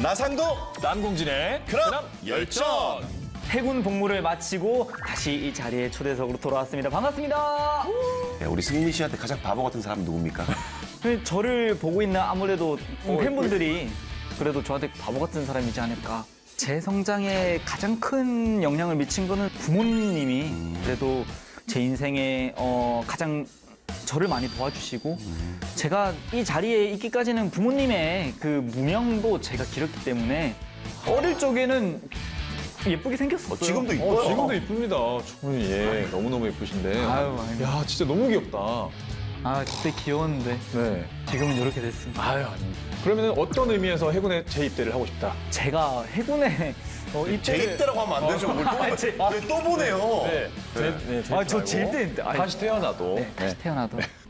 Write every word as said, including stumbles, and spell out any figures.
나상도 남궁진의 그럼 열전. 해군 복무를 마치고 다시 이 자리에 초대석으로 돌아왔습니다. 반갑습니다. 네, 우리 승민 씨한테 가장 바보 같은 사람은 누굽니까? 저를 보고 있는 아무래도 팬분들이 그래도 저한테 바보 같은 사람이지 않을까. 제 성장에 가장 큰 영향을 미친 거는 부모님이 그래도 제 인생에 어, 가장 저를 많이 도와주시고 제가 이 자리에 있기까지는 부모님의 그 무명도 제가 길었기 때문에 어릴 적에는 예쁘게 생겼었어요. 어, 지금도 이뻐요. 어, 지금도 이쁩니다. 충분히 예, 너무너무 예쁘신데. 아유, 아유. 야, 진짜 너무 귀엽다. 아, 그때 귀여웠는데 네. 지금은 이렇게 됐습니다. 아유, 아닙니다. 그러면 어떤 의미에서 해군에 재입대를 하고 싶다? 제가 해군에 어, 입대를- 재입대라고 하면 안 되죠. 뭘 또, 아, 제- 왜 또 보내요? 네. 재, 네, 재입대 아, 저 말고 재입대 했는데. 아니, 다시 태어나도. 네, 다시 태어나도.